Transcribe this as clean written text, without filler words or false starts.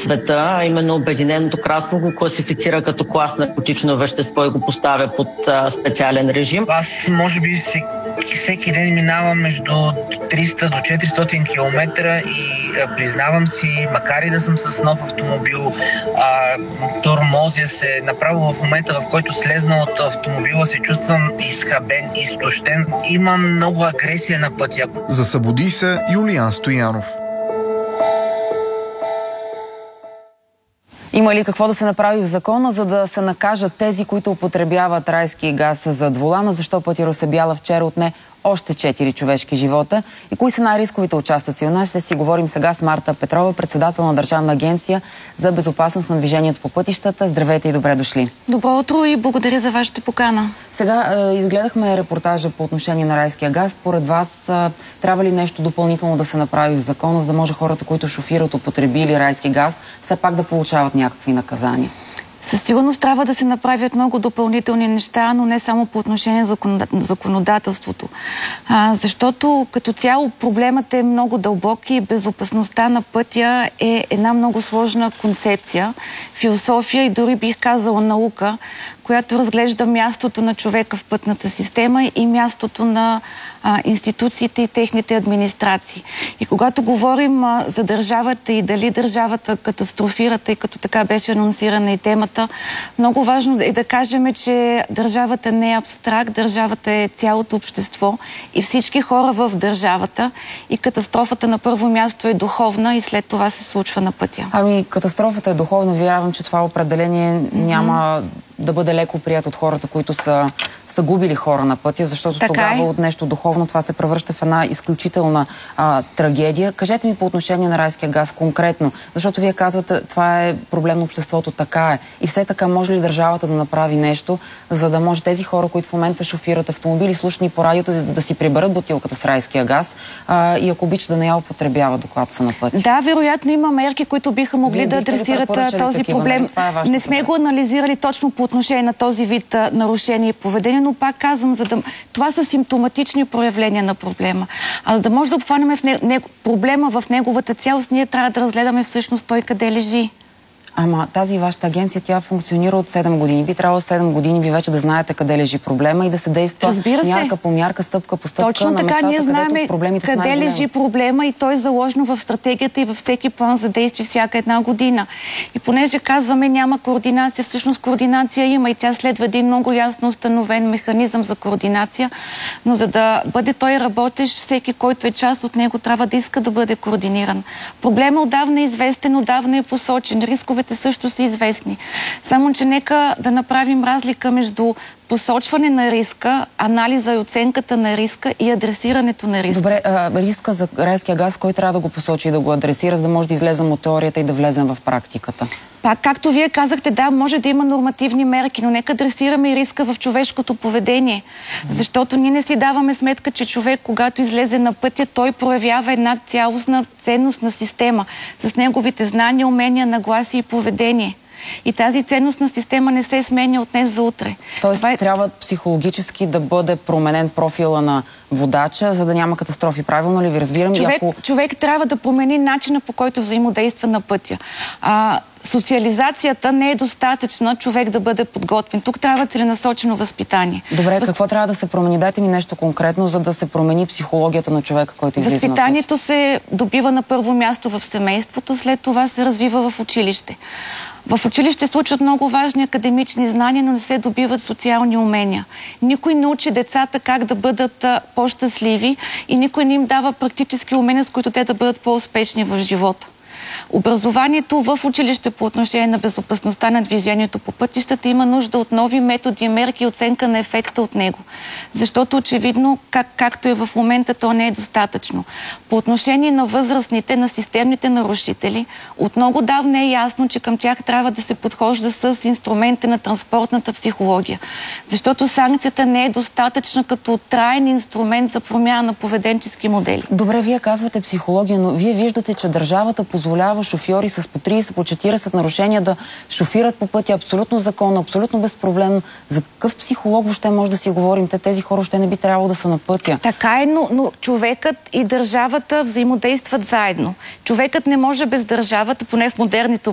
света, а именно Обединеното кралство го класифицира като клас наркотично вещество и го поставя под специален режим. Аз може би всеки ден минавам между 300 до 400 км и признавам си, макар и да съм с нов автомобил, тормозя се. Направо в момента, в който слезна от автомобила, се чувствам изхабен, изтощен. Имам много агресия на пътя. Засъбуди се Юлиан Стоянов. Има ли какво да се направи в закона, за да се накажат тези, които употребяват райски газ зад волана? Защо пътя Русе Бяла вчера отне още 4 човешки живота? И кои са най-рисковите участъци? У нас ще си говорим сега с Марта Петрова, председател на Държавна агенция за безопасност на движението по пътищата. Здравейте и добре дошли. Добро утро и благодаря за вашата покана. Сега изгледахме репортажа по отношение на райския газ. Според вас трябва ли нещо допълнително да се направи в закона, за да може хората, които шофират, употребили райски газ, все пак да получават някакви наказания? Със сигурност трябва да се направят много допълнителни неща, но не само по отношение на законодателството. Защото като цяло проблемът е много дълбок и безопасността на пътя е една много сложна концепция, философия и дори бих казала наука, която разглежда мястото на човека в пътната система и мястото на институциите и техните администрации. И когато говорим за държавата и дали държавата катастрофира, тъй като така беше анонсирана и темата, много важно е да кажем, че държавата не е абстракт, държавата е цялото общество и всички хора в държавата и катастрофата на първо място е духовна и след това се случва на пътя. Ами катастрофата е духовна, вярвам, че това определение няма да бъде леко прият от хората, които са губили хора на пътя, защото тогава от нещо духовно това се превръща в една изключителна трагедия. Кажете ми по отношение на райския газ конкретно, защото вие казвате, това е проблем на обществото, така е. И все така може ли държавата да направи нещо, за да може тези хора, които в момента шофират автомобили, слушани по радиото, да си приберат бутилката с райския газ и ако обичат да не я употребяват, докато са на пътя? Да, вероятно има мерки, които биха могли да адресират този проблем. Не сме го анализирали точно по отношение на този вид нарушение и поведение, но пак казвам, това са симптоматични проявления на проблема. А за да може да обхванем проблема в неговата цялост, ние трябва да разгледаме всъщност той къде лежи. Ама тази вашата агенция, тя функционира от 7 години. Би трябвало 7 години ви вече да знаете къде лежи проблема и да се действа мярка по мярка, стъпка по стъпка. Точно на така, местата, ние знаем къде лежи проблема и той е заложено в стратегията и във всеки план за действие всяка една година. И понеже казваме няма координация, всъщност координация има и тя следва един много ясно установен механизъм за координация, но за да бъде той работещ, всеки, който е част от него, трябва да иска да бъде координиран. Проблемът отдавна е известен, отдавна е посочен. Рисковете също са известни. Само, че нека да направим разлика между посочване на риска, анализа и оценката на риска и адресирането на риска. Добре, риска за райския газ, кой трябва да го посочи и да го адресира, за да може да излезем от теорията и да влезем в практиката? Пак, както вие казахте, да, може да има нормативни мерки, но нека адресираме и риска в човешкото поведение. Защото ние не си даваме сметка, че човек, когато излезе на пътя, той проявява една цялостна ценностна система с неговите знания, умения, нагласи и поведение. И тази ценностна система не се сменя от днес за утре. Тоест трябва психологически да бъде променен профила на водача, за да няма катастрофи. Правилно ли ви разбирам? Човек трябва да промени начина, по който взаимодейства на пътя. Социализацията не е достатъчна човек да бъде подготвен. Тук трябва целенасочено възпитание. Добре, какво трябва да се промени? Дайте ми нещо конкретно, за да се промени психологията на човека, който излиза на пътя. Възпитанието се добива на първо място в семейството, след това се развива в училище. В училище случват много важни академични знания, но не се добиват социални умения. Никой не учи децата как да бъдат по-щастливи и никой не им дава практически умения, с които те да бъдат по-успешни в живота. Образованието в училище по отношение на безопасността на движението по пътищата има нужда от нови методи, мерки и оценка на ефекта от него. Защото очевидно, както е в момента, то не е достатъчно. По отношение на възрастните, на системните нарушители, от много давна е ясно, че към тях трябва да се подхожда с инструментите на транспортната психология. Защото санкцията не е достатъчна като траен инструмент за промяна на поведенчески модели. Добре, вие казвате психология, но вие виждате, че държавата позволява шофьори с по 30, по 40 нарушения да шофират по пътя абсолютно законно, абсолютно безпроблемно. За какъв психолог въобще може да си говорим? Тези хора въобще не би трябвало да са на пътя. Така е, но човекът и държавата взаимодействат заедно. Човекът не може без държавата, поне в модерните